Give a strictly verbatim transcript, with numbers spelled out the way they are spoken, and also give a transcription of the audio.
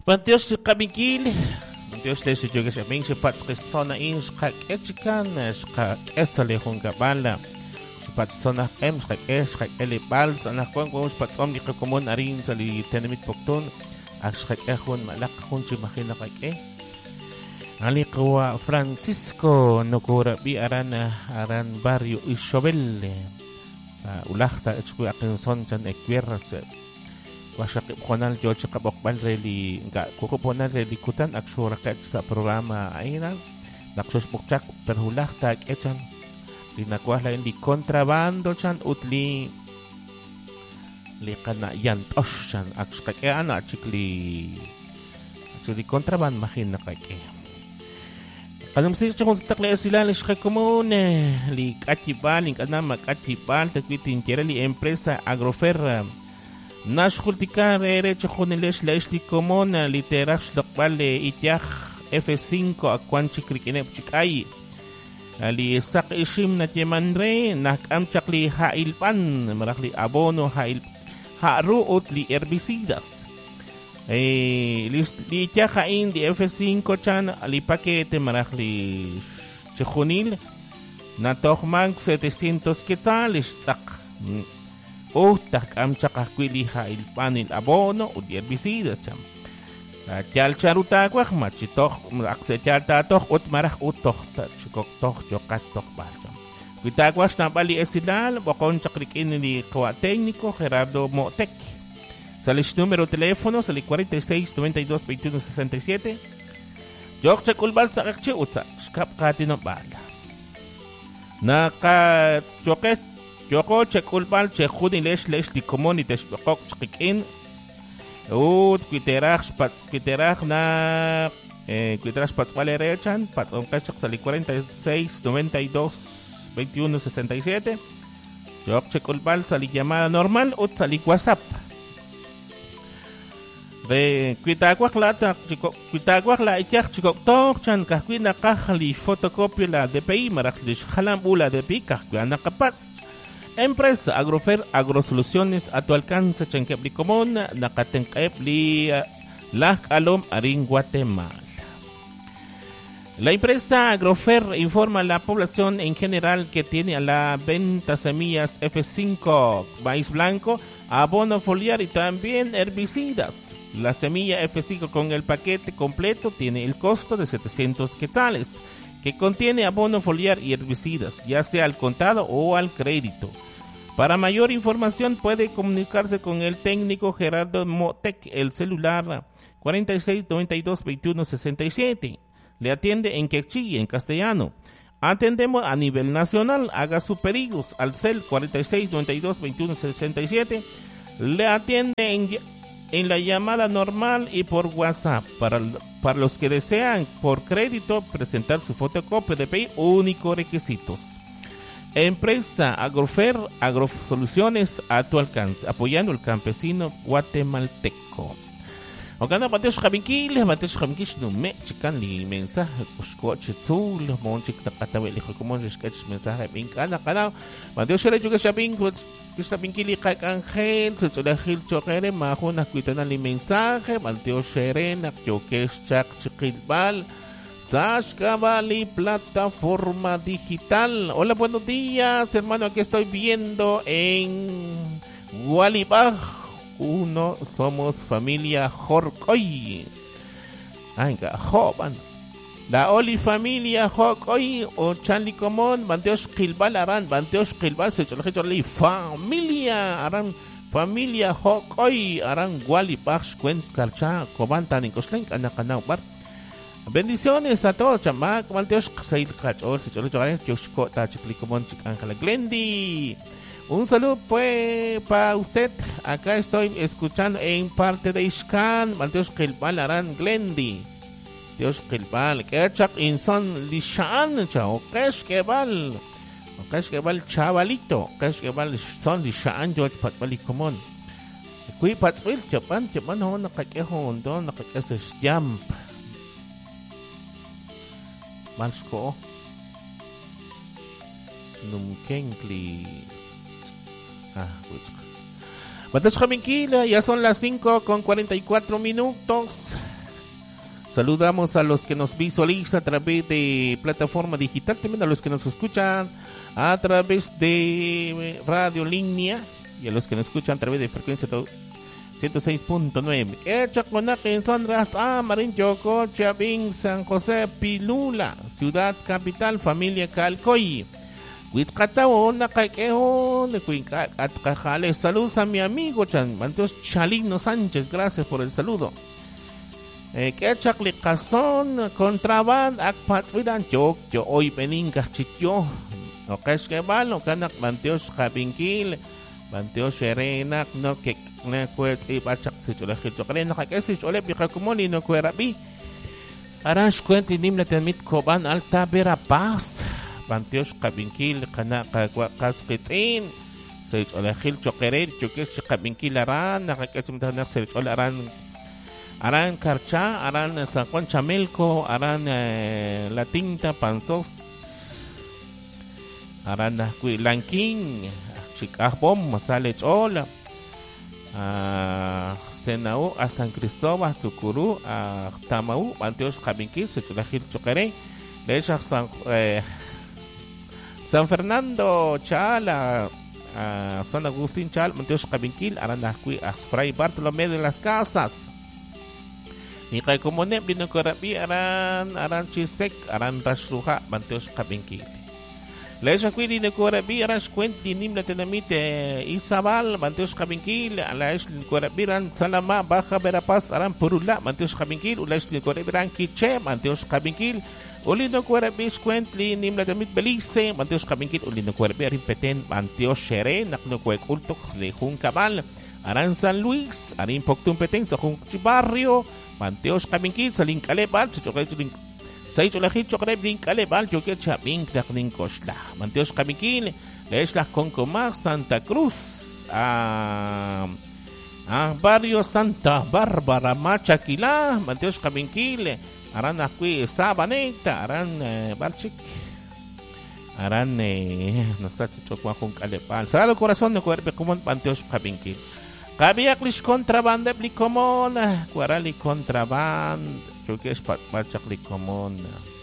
Pantios kamikil. Dios les yo que se ven se pat que zona in skak echikan skak esale hon gabala. Pat zona em skak es skak ele bal zona kon kon pat om ni komon arin sa li tenemit pokton. Ak skak ehon malak hon si makina kak eh. Ali ko Francisco Nokora bi aran aran barrio Isabel. Ulahta etsku akin son chan ekwieras. Wasak konal jo sa kabokbal reli nga kukuponan reli kutan aksura ka sa programa ayna naksus bukchak perhulah tag echan linakwah lain di kontrabando chan utli li kana yantos chan aks kake ana chikli actually kontraband mahin na kake kanum si chakon sa takle sila li shka komune li katibal ing kana makatibal takwitin kira li empresa agrofer Nashkultika rere chokonilesh laishli komona literax dokbale ityach F cinco akwan chikrikinep chikay. Ali sak ishim na tyemanre nakam chakli hailpan marakli abono hail haruot li herbicidas. Eh li ityach hain di F cinco chan ali pakete marakli chokonil na tohmang setecientos quetzales sak. O tak am chakakwili ha il panil abono o di herbicidas cham. Tial charuta kwak machitok aksetyal tatok ut marah utok chikok tok jokat tok barcham. Kuitagwas na bali esidal bokon chakrikin ni kawa técnico Gerardo Motek. Salis número teléfono sali cuarenta y seis noventa y dos veintiuno sesenta y siete. Jok chakulbal sa kakche utsa skap katino bala. Naka joket Yoko chekulbal chekuni lesh lesh di comunites yokok chikin ut kwiterach pat kwiterach na eh kwiterach pat valerechan pat on kachak sali cuarenta y seis noventa y dos veintiuno sesenta y siete yok chekulbal sali llamada normal ut sali WhatsApp de kwitakwak la ta chiko kwitakwak la ichak chikok tok chan kahkwina kahli fotocopia la D P I marak lish khalam ula D P I kahkwana kapat Empresa Agrofer Agrosoluciones a tu alcance Chanquebli Común Nacatenquebli Lac Alom Arin Guatemala. La empresa Agrofer informa a la población en general que tiene a la venta semillas F cinco, maíz blanco, abono foliar y también herbicidas. La semilla F cinco con el paquete completo tiene el costo de setecientos quetzales, que contiene abono foliar y herbicidas, ya sea al contado o al crédito. Para mayor información puede comunicarse con el técnico Gerardo Motec, el celular cuarenta y seis noventa y dos veintiuno sesenta y siete. Le atiende en quechí, en castellano. Atendemos a nivel nacional, haga sus pedidos al cel cuarenta y seis noventa y dos veintiuno sesenta y siete. Le atiende en, en la llamada normal y por WhatsApp. Para, para los que desean por crédito presentar su fotocopia de P I, únicos requisitos. Empresa Agrofer Agrosoluciones a tu alcance, apoyando al campesino guatemalteco. Ogana batesh khabinkiles batesh khabinkish no me chikan li mensaje kuskoche tul mon chik takatawe li khomon sketch mensaje bin kana kana batesh re juga shopping kusta binkili kay Angel sa tulahil chokere mahuna kuitana li mensaje batesh serena kyokes chak chikilbal Sashkabali plataforma digital. Hola, buenos días, hermano. Aquí estoy viendo en Gualibaj. Uno, somos familia Jorcoy. Ay, joven. La Oli familia Jorcoy o Chanli Comón. Banteos Kilbal Aran. Banteos Kilbal se chole familia Aran. Familia Jorcoy Aran Gualibaj. Cuen Karcha. Cobantan en Coslen. Anak-anak bar. Bendiciones a todos, chamac, manteos, sail cachor, si cholo chogares, yoshko, tachiclicomon, chicangala, Glendy. Un saludo, pues, para usted. Acá estoy escuchando en parte de Ishkan, manteos, Kilbal, Aran, Glendy. Dios, Kilbal, que chak inson, lishan, chao, que es que val. Que es que val, chavalito, que es que val, son, lishan, George, patmalicomon. Kui patwil, chapan, chapan, ho, nakakeho, hondo, nakakeses, jump. Malsko Numkenkli. Ah, Batas Kaminkila, ya son las cinco con cuarenta y cuatro minutos. Saludamos a los que nos visualizan a través de plataforma digital, también a los que nos escuchan a través de radio línea y a los que nos escuchan a través de frecuencia ciento seis punto nueve. Hecha con Sonras, Amarin, Choco, Chabín, San José, Pilula, ciudad capital, familia Calcoy. Huitcataona, Caiqueón, de Cuincajales. Saludos a mi amigo Chan, Mateos Chalino Sánchez, gracias por el saludo. Eh, que chaclicazón, contraband, akpatwidan, yo, yo, hoy penin cachityo. No caes que valo, canak, Mateos Javinquil, Mateos Serena, no que na kuet si bachak si chula hito kare na kay si chula bika kumoni no kuerabi. Arash kwenti nim la tanmit koban alta bera paz. Mateos Javinquil, canak, kaskitin. Si chula hil chokerer, chukis Javinquil aran, nakakasumta na si chula aran. Aran Carcha, Aran San Juan Chamelco, Aran eh, La Tinta, Panzos, Aran Lanquín, Chicabom, Masale Chola, a Senau, a San Cristóbal, Tucurú, a Tamau, Anteos Javinquil, Setulajil Choquere, Lecha San, eh, San Fernando Chala, a San Agustín Chal, Anteos Javinquil, Aran Acui, a Fray Bartolomé de las Casas. Ni kay kumone binukorabi aran aran chisek aran rasruha Mateos Javinquil. Lesha kwili nukorabi aran kwenti nim la tenamite Isabal Mateos Javinquil ala es nukorabi aran Salama Baja Verapaz aran Purula Mateos Javinquil ula es nukorabi aran Kiche Mateos Javinquil uli nukorabi kwentli nim la tenamit Belize Mateos Javinquil uli nukorabi aran Peten Mateos Shere naknukwek ultok de Juncabal aran San Luis aran Poctum Peten sa Barrio Mateos Javinquil sa Lincalebal sa Chokay Tuling sa Icholahit Chokay Lincalebal Chokay Chabing Takning Kosla Mateos Javinquil Lesla Concomar Santa Cruz ah, ah, Barrio Santa Bárbara Machaquila Mateos Javinquil aran Acui Sabaneta aran eh, Barchik aran eh, no sé si Chokwa Kung Calebal Sagrado Corazón de Cuerpe como Mateos Javinquil Kabiaklis kontrabanda bli komon, kuarali kontraband, juga sepat bacak li komon.